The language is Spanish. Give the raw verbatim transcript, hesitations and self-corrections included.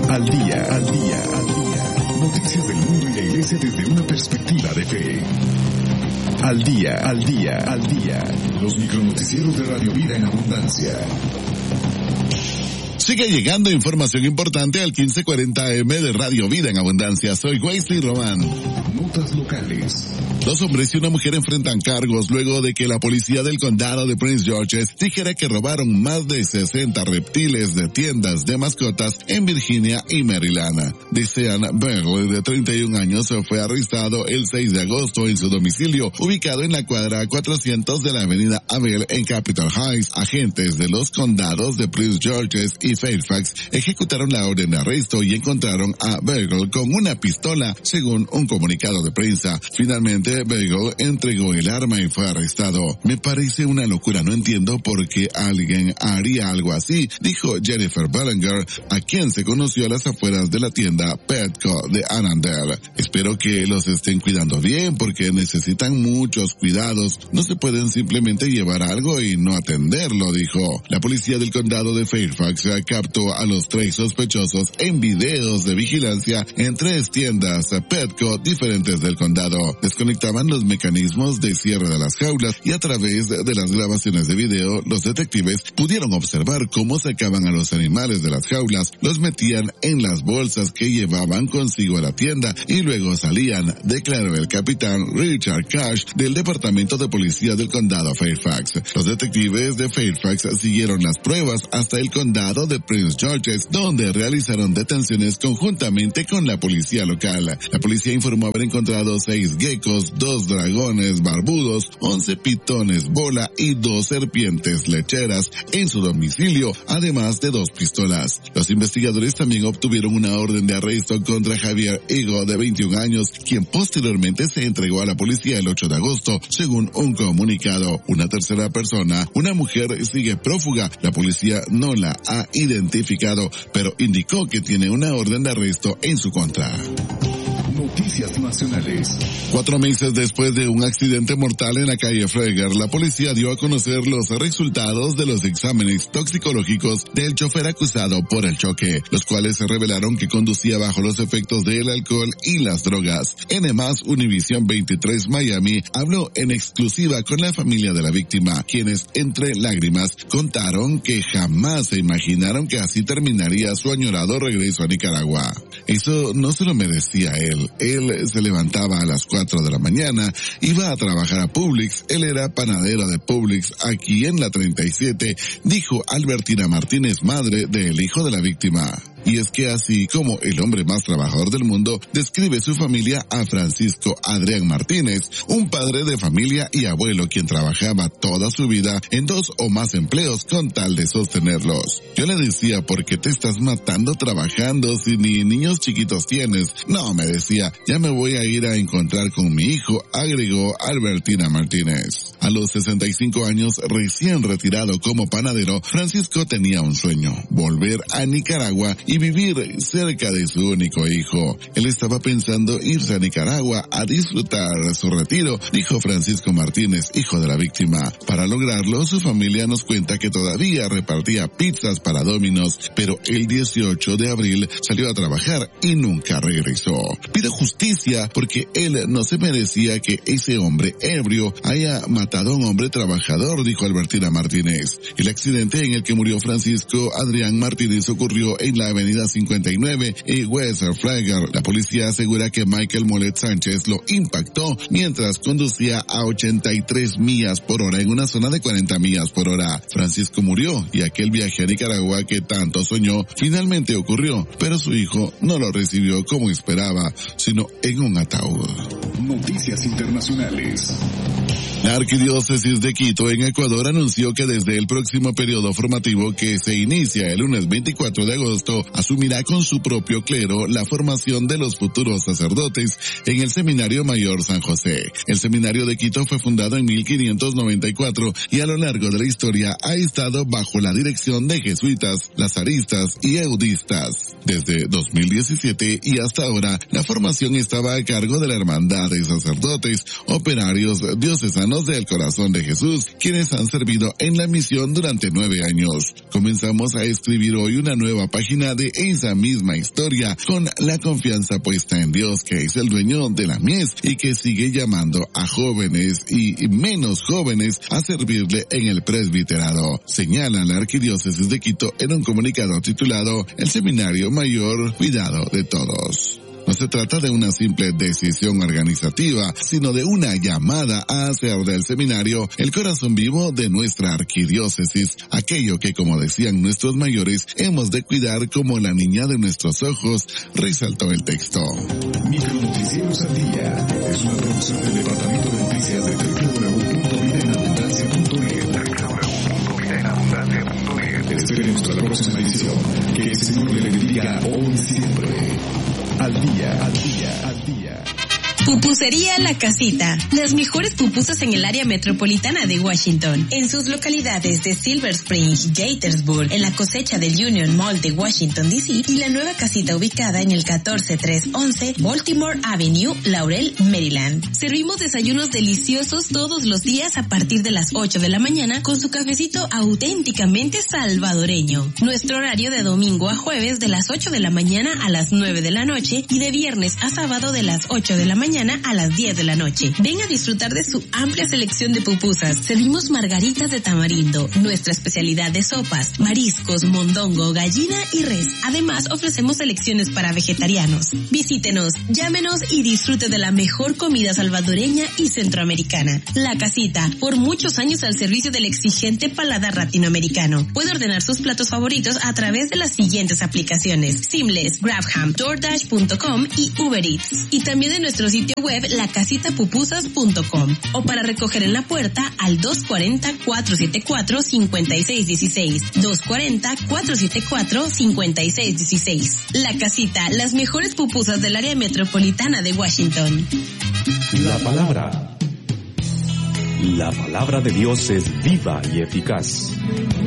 Al día, al día, al día. Noticias del mundo y la iglesia desde una perspectiva de fe. Al día, al día, al día. Los micronoticieros de Radio Vida en Abundancia. Sigue llegando información importante al quince cuarenta A M de Radio Vida en Abundancia. Soy Wesley Román. Notas locales. Dos hombres y una mujer enfrentan cargos luego de que la policía del condado de Prince George's dijera que robaron más de sesenta reptiles de tiendas de mascotas en Virginia y Maryland. Desean Berley, de treinta y un años, fue arrestado el seis de agosto en su domicilio, ubicado en la cuadra cuatrocientos de la avenida Abel en Capitol Heights. Agentes de los condados de Prince George's y Fairfax ejecutaron la orden de arresto y encontraron a Bagel con una pistola, según un comunicado de prensa. Finalmente, Bagel entregó el arma y fue arrestado. Me parece una locura, no entiendo por qué alguien haría algo así, dijo Jennifer Bellinger, a quien se conoció a las afueras de la tienda Petco de Annandale. Espero que los estén cuidando bien porque necesitan muchos cuidados. No se pueden simplemente llevar algo y no atenderlo, dijo. La policía del condado de Fairfax captó a los tres sospechosos en videos de vigilancia en tres tiendas Petco diferentes del condado. Desconectaban los mecanismos de cierre de las jaulas y a través de las grabaciones de video, los detectives pudieron observar cómo sacaban a los animales de las jaulas, los metían en las bolsas que llevaban consigo a la tienda y luego salían, declaró el capitán Richard Cash del Departamento de Policía del Condado Fairfax. Los detectives de Fairfax siguieron las pruebas hasta el condado de Prince George's, donde realizaron detenciones conjuntamente con la policía local. La policía informó haber encontrado seis geckos, dos dragones barbudos, once pitones bola y dos serpientes lecheras en su domicilio, además de dos pistolas. Los investigadores también obtuvieron una orden de arresto contra Javier Higo, de veintiún años, quien posteriormente se entregó a la policía el ocho de agosto, según un comunicado. Una tercera persona, una mujer, sigue prófuga. La policía no la ha identificado, pero indicó que tiene una orden de arresto en su contra. Noticias nacionales. Cuatro meses después de un accidente mortal en la calle Freger, la policía dio a conocer los resultados de los exámenes toxicológicos del chofer acusado por el choque, los cuales se revelaron que conducía bajo los efectos del alcohol y las drogas. N más Univision veintitrés Miami habló en exclusiva con la familia de la víctima, quienes entre lágrimas contaron que jamás se imaginaron que así terminaría su añorado regreso a Nicaragua. Eso no se lo merecía él. Él se levantaba a las cuatro de la mañana, iba a trabajar a Publix, él era panadero de Publix aquí en la treinta y siete, dijo Albertina Martínez, madre del hijo de la víctima. Y es que así como el hombre más trabajador del mundo, describe su familia a Francisco Adrián Martínez, un padre de familia y abuelo quien trabajaba toda su vida en dos o más empleos con tal de sostenerlos. Yo le decía, ¿por qué te estás matando trabajando si ni niños chiquitos tienes? No, me decía, ya me voy a ir a encontrar con mi hijo, agregó Albertina Martínez. A los sesenta y cinco años, recién retirado como panadero, Francisco tenía un sueño, volver a Nicaragua y vivir cerca de su único hijo. Él estaba pensando irse a Nicaragua a disfrutar su retiro, dijo Francisco Martínez, hijo de la víctima. Para lograrlo, su familia nos cuenta que todavía repartía pizzas para Domino's, pero el dieciocho de abril salió a trabajar y nunca regresó. Pido justicia porque él no se merecía que ese hombre ebrio haya matado a un hombre trabajador, dijo Albertina Martínez. El accidente en el que murió Francisco Adrián Martínez ocurrió en la avenida cincuenta y nueve y West Flagler. La policía asegura que Michael Molet Sánchez lo impactó mientras conducía a ochenta y tres millas por hora en una zona de cuarenta millas por hora. Francisco murió y aquel viaje a Nicaragua que tanto soñó finalmente ocurrió, pero su hijo no lo recibió como esperaba, sino en un ataúd. Noticias internacionales. La Arquidiócesis de Quito en Ecuador anunció que desde el próximo periodo formativo que se inicia el lunes veinticuatro de agosto asumirá con su propio clero la formación de los futuros sacerdotes en el Seminario Mayor San José. El Seminario de Quito fue fundado en mil quinientos noventa y cuatro y a lo largo de la historia ha estado bajo la dirección de jesuitas, lazaristas y eudistas. Desde dos mil diecisiete y hasta ahora, la formación estaba a cargo de la Hermandad de Sacerdotes Operarios Diocesanos del Corazón de Jesús, quienes han servido en la misión durante nueve años. Comenzamos a escribir hoy una nueva página de esa misma historia, con la confianza puesta en Dios, que es el dueño de la mies y que sigue llamando a jóvenes y menos jóvenes a servirle en el presbiterado, señala la Arquidiócesis de Quito en un comunicado titulado El Seminario Mayor Cuidado de Todos. No se trata de una simple decisión organizativa, sino de una llamada a hacer del seminario el corazón vivo de nuestra arquidiócesis, aquello que, como decían nuestros mayores, hemos de cuidar como la niña de nuestros ojos, resaltó el texto. Micronoticieros al Día es una producción del Departamento de Noticias de doble u doble u doble u punto vida en abundancia punto net. doble u doble u doble u punto vida en abundancia punto net. Esperemos la próxima edición. Que el Señor le bendiga hoy y siempre. Al día, al día, al día. Pupusería La Casita. Las mejores pupusas en el área metropolitana de Washington. En sus localidades de Silver Spring, Gaithersburg, en la cosecha del Union Mall de Washington, D C y la nueva casita ubicada en el catorce trescientos once Baltimore Avenue, Laurel, Maryland. Servimos desayunos deliciosos todos los días a partir de las ocho de la mañana con su cafecito auténticamente salvadoreño. Nuestro horario de domingo a jueves de las ocho de la mañana a las nueve de la noche y de viernes a sábado de las ocho de la mañana a las diez de la noche. Ven a disfrutar de su amplia selección de pupusas. Servimos margaritas de tamarindo, nuestra especialidad de sopas, mariscos, mondongo, gallina y res. Además, ofrecemos selecciones para vegetarianos. Visítenos, llámenos y disfrute de la mejor comida salvadoreña y centroamericana. La Casita, por muchos años al servicio del exigente paladar latinoamericano. Puede ordenar sus platos favoritos a través de las siguientes aplicaciones: Seamless, Grabham, DoorDash punto com y Uber Eats. Y también de nuestro sitio web la casita pupusas punto com o para recoger en la puerta al dos cuatro cero, cuatro siete cuatro, cinco seis uno seis, dos cuatro cero, cuatro siete cuatro, cinco seis uno seis. La Casita, las mejores pupusas del área metropolitana de Washington. La palabra. La palabra de Dios es viva y eficaz.